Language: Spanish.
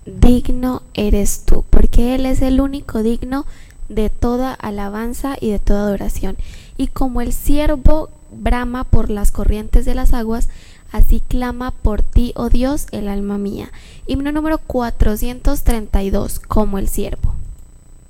digno eres tú, porque Él es el único digno de toda alabanza y de toda adoración. Y como el siervo brama por las corrientes de las aguas, así clama por ti, oh Dios, el alma mía. Himno número 432, como el siervo.